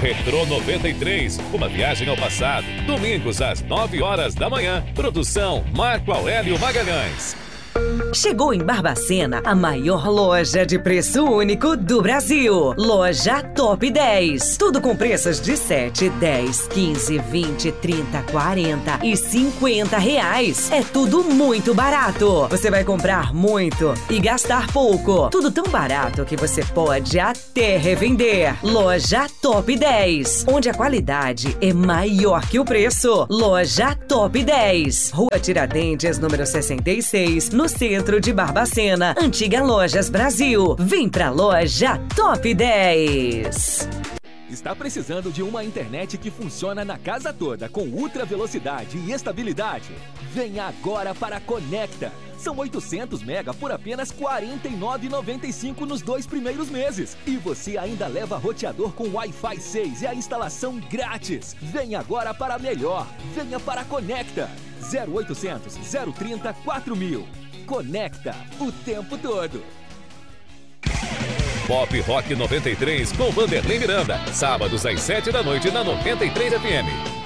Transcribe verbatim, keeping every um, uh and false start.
Retrô noventa e três, uma viagem ao passado. Domingos às nove horas da manhã. Produção Marco Aurélio Magalhães. Chegou em Barbacena a maior loja de preço único do Brasil. Loja Top dez. Tudo com preços de sete, dez, quinze, vinte, trinta, quarenta e cinquenta reais. É tudo muito barato. Você vai comprar muito e gastar pouco. Tudo tão barato que você pode até revender. Loja Top dez, onde a qualidade é maior que o preço. Loja Top dez. Rua Tiradentes, número sessenta e seis, no centro de Barbacena. Antiga Lojas Brasil. Vem pra Loja Top dez. Está precisando de uma internet que funciona na casa toda, com ultra velocidade e estabilidade? Venha agora para a Conecta. São oitocentos mega por apenas quarenta e nove reais e noventa e cinco centavos nos dois primeiros meses. E você ainda leva roteador com Wi-Fi seis e a instalação grátis. Venha agora para a melhor. Venha para a Conecta. zero oitocentos, zero trinta, quatro mil. Conecta o tempo todo. Pop Rock noventa e três com Vanderlei Miranda. Sábados às sete da noite na noventa e três F M.